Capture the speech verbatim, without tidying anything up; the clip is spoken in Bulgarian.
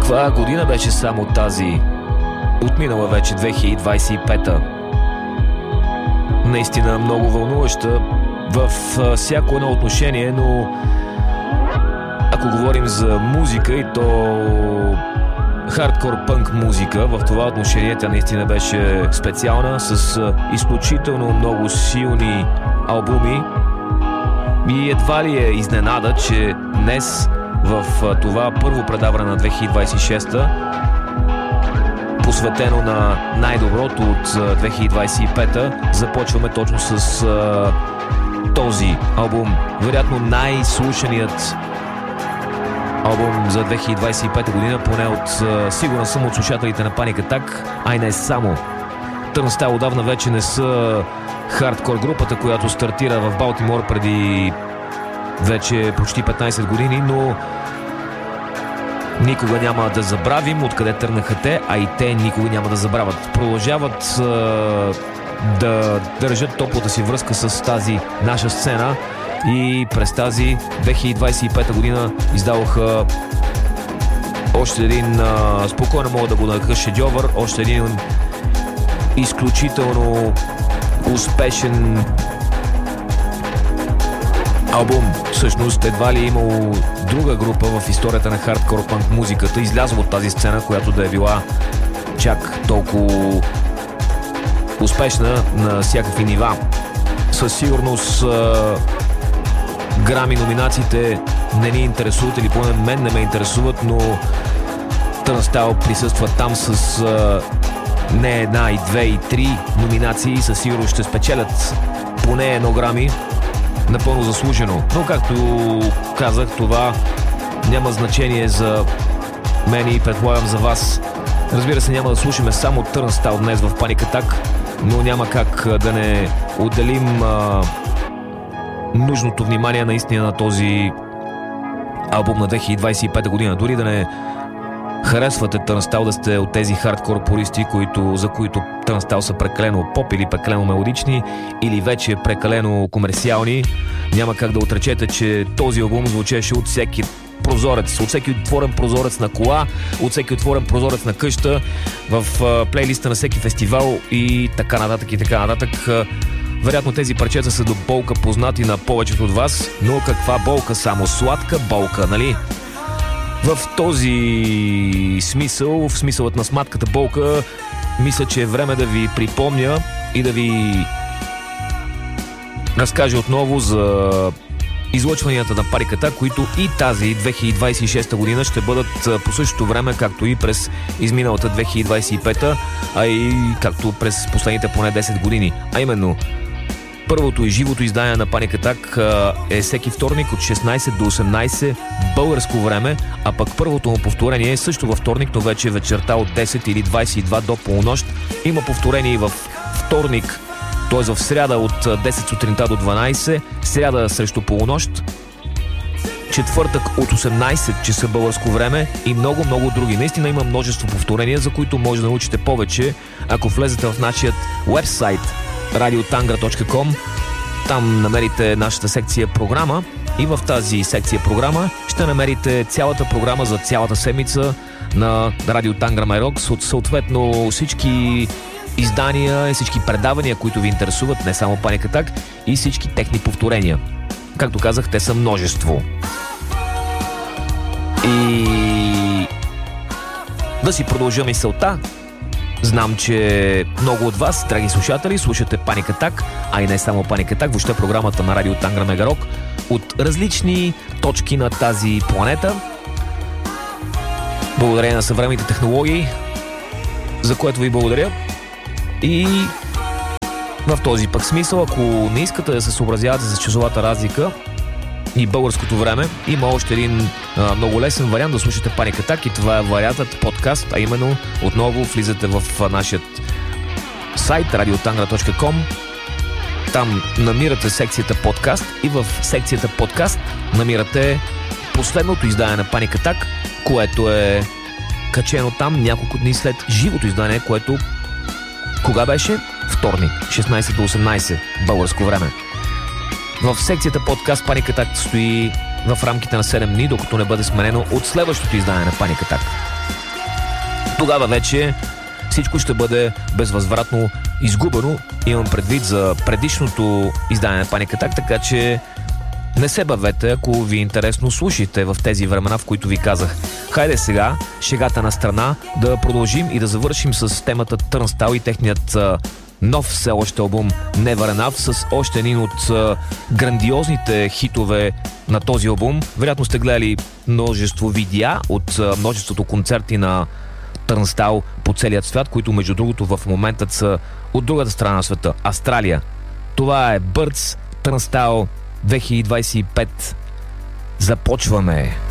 Това година беше само тази, отминала вече две хиляди двадесет и пета. Наистина много вълнуваща във всяко едно отношение, но ако говорим за музика и то хардкор пънк музика, в това отношение тя наистина беше специална, с изключително много силни албуми. И едва ли е изненада, че днес в това първо предаване на две хиляди двадесет и шеста, посветено на най-доброто от две хиляди двадесет и пета, започваме точно с а, този албум. Вероятно най-слушаният албум за две хиляди двадесет и пета година, поне от, сигурен съм, от слушателите на Panic Attack, а и не само. Turnstile отдавна вече не са хардкор групата, която стартира в Балтимор преди вече почти петнадесет години, но никога няма да забравим откъде тръгнаха те, а и те никога няма да забравят. Продължават а, да държат топлата си връзка с тази наша сцена и през тази две хиляди двадесет и пета година издаваха още един, а, спокойно мога да го нарека шедьовър, още един изключително успешен албум. Всъщност едва ли е имало друга група в историята на хардкор панк музиката, излязла от тази сцена, която да е била чак толкова успешна на всякакви нива. Със сигурност грами номинациите не ни интересуват, или поне мен не ме интересуват, но Turnstile присъства там с а, не една, и две, и три номинации. Със сигурност ще спечелят поне едно грами, напълно заслужено. Но както казах, това няма значение за мен и предполагам за вас. Разбира се, няма да слушаме само Turnstile днес в Panic Attack, но няма как да не отделим а, нужното внимание наистина на този албум на две хиляди двадесет и пета година. Дори да не харесвате Turnstile, да сте от тези хардкор пористи, които, за които Turnstile са прекалено поп или прекалено мелодични или вече прекалено комерциални, няма как да отречете, че този албум звучеше от всеки прозорец, от всеки отворен прозорец на кола, от всеки отворен прозорец на къща, в а, плейлиста на всеки фестивал и така нататък и така нататък. Вероятно тези парчета са до болка познати на повечето от вас, но каква болка? Само сладка болка, нали? В този смисъл, в смисълът на сматката болка, мисля, че е време да ви припомня и да ви разкажа отново за излъчванията на Panic Attack, които и тази две хиляди двадесет и шеста година ще бъдат по същото време, както и през изминалата две хиляди двадесет и пета, а и както през последните поне десет години. А именно, първото и живото издание на Panic Attack е всеки вторник от шестнадесет до осемнадесет българско време, а пък първото му повторение е също във вторник, но вече вечерта от десет или двадесет и два до полунощ. Има повторение и в вторник, т.е. в сряда от десет сутринта до дванадесет, сряда срещу полунощ, четвъртък от осемнадесет часа българско време и много-много други. Наистина има множество повторения, за които може да научите повече, ако влезете в нашия уебсайт радио тангра точка ком. Там намерите нашата секция програма и в тази секция програма ще намерите цялата програма за цялата седмица на Радио Тангра Майрокс, от съответно всички издания и всички предавания, които ви интересуват, не само Panic Attack, и всички техни повторения. Както казах, те са множество. И да си продължа мисълта. Знам, че много от вас, драги слушатели, слушате Panic Attack, а и не само Panic Attack, въобще програмата на Радио Тангра Мегарок от различни точки на тази планета. Благодарение на съвременните технологии, за което ви благодаря. И в този пък смисъл, ако не искате да се съобразявате с часовата разлика и българското време, има още един а, много лесен вариант да слушате Panic Attack, и това е вариантът подкаст, а именно отново влизате в а, нашия сайт радио тангра точка ком. Там намирате секцията подкаст и в секцията подкаст намирате последното издание на Panic Attack, което е качено там няколко дни след живото издание, което кога беше? Вторник, шестнадесет до осемнадесет българско време. В секцията подкаст Panic Attack стои в рамките на седем дни, докато не бъде сменено от следващото издание на Panic Attack. тогава вече всичко ще бъде безвъзвратно изгубено. Имам предвид за предишното издание на Panic Attack, така че не се бавете, ако ви е интересно, слушайте в тези времена, в които ви казах. Хайде сега, шегата на страна, да продължим и да завършим с темата Turnstile и техният а, нов все още албум Never Enough с още един от а, грандиозните хитове на този албум. Вероятно сте гледали множество видеа от а, множеството концерти на Turnstile по целият свят, които между другото в момента са от другата страна на света, Австралия. Това е Birds, Turnstile две хиляди двадесет и пет. Започваме!